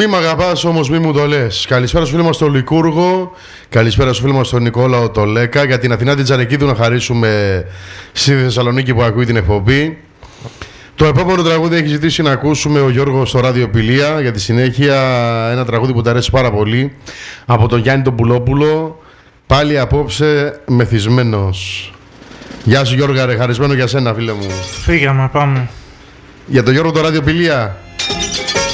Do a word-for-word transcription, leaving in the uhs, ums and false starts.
Μη μ' αγαπάς όμως μη μου το λες. Καλησπέρα στους φίλους μας στον Λικούργο. Καλησπέρα στους φίλους μας στον Νικόλαο το Λέκα. Για την Αθηνά την Τζανεκίδου να χαρίσουμε στη Θεσσαλονίκη που ακούει την εκπομπή. Το επόμενο τραγούδι έχει ζητήσει να ακούσουμε ο Γιώργος στο Ράδιο Πηλία. Για τη συνέχεια ένα τραγούδι που του αρέσει πάρα πολύ από τον Γιάννη τον Πουλόπουλο. Πάλι απόψε μεθυσμένος. Γεια σου Γιώργα ρε, χαρισμένο για σένα φίλε μου. Φύγαμε, πάμε. Για τον Γιώργο το Ράδιο Πηλία.